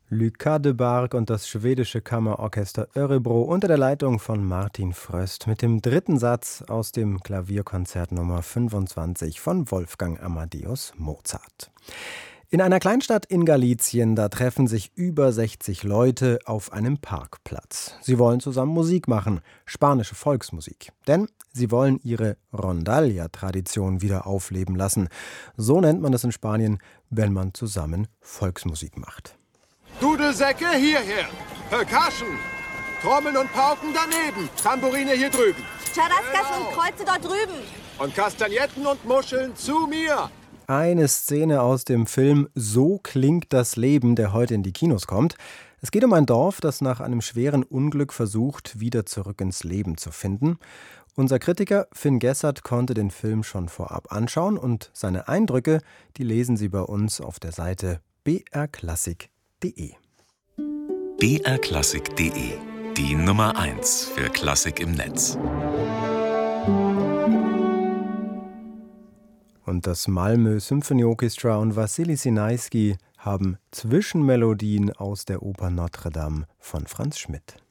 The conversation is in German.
Lucas de Barg und das schwedische Kammerorchester Örebro unter der Leitung von Martin Fröst mit dem dritten Satz aus dem Klavierkonzert Nummer 25 von Wolfgang Amadeus Mozart. In einer Kleinstadt in Galizien, da treffen sich über 60 Leute auf einem Parkplatz. Sie wollen zusammen Musik machen, spanische Volksmusik. Denn sie wollen ihre Rondalla-Tradition wieder aufleben lassen. So nennt man es in Spanien, wenn man zusammen Volksmusik macht. Dudelsäcke hierher, Percussion, Trommeln und Pauken daneben, Tambourine hier drüben. Charascas und Kreuze dort drüben. Und Kastagnetten und Muscheln zu mir. Eine Szene aus dem Film So klingt das Leben, der heute in die Kinos kommt. Es geht um ein Dorf, das nach einem schweren Unglück versucht, wieder zurück ins Leben zu finden. Unser Kritiker Finn Gessert konnte den Film schon vorab anschauen und seine Eindrücke, die lesen Sie bei uns auf der Seite brklassik.de. brklassik.de, die Nummer 1 für Klassik im Netz. Und das Malmö Symphony Orchestra und Wassily Sinaisky haben Zwischenmelodien aus der Oper Notre Dame von Franz Schmidt.